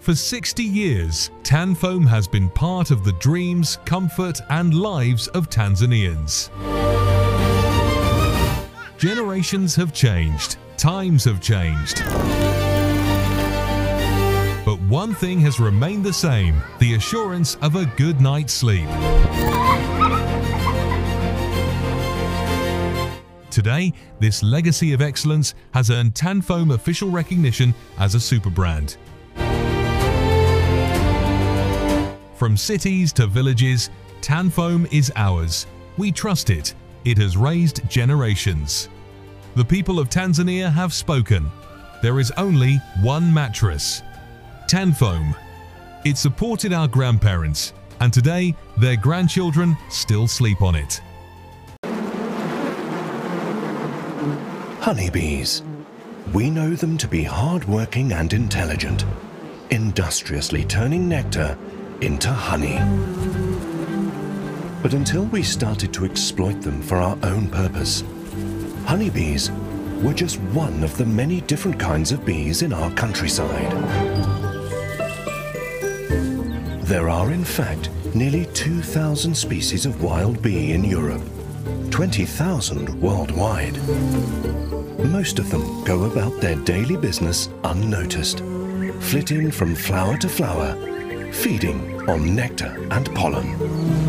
For 60 years, Tanfoam has been part of the dreams, comfort and lives of Tanzanians. Generations have changed, times have changed. But one thing has remained the same, the assurance of a good night's sleep. Today, this legacy of excellence has earned Tanfoam official recognition as a super brand. From cities to villages, Tanfoam is ours. We trust it. It has raised generations. The people of Tanzania have spoken. There is only one mattress, Tanfoam. It supported our grandparents, and today their grandchildren still sleep on it. Honeybees. We know them to be hard-working and intelligent, industriously turning nectar into honey. But until we started to exploit them for our own purpose, honeybees were just one of the many different kinds of bees in our countryside. There are, in fact, nearly 2,000 species of wild bee in Europe, 20,000 worldwide. Most of them go about their daily business unnoticed, flitting from flower to flower, feeding on nectar and pollen.